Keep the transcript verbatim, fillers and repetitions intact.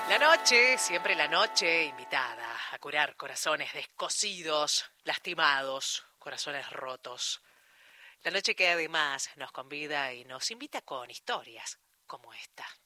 La noche, siempre la noche, invitada a curar corazones descosidos, lastimados, corazones rotos. La noche que además nos convida y nos invita con historias como esta.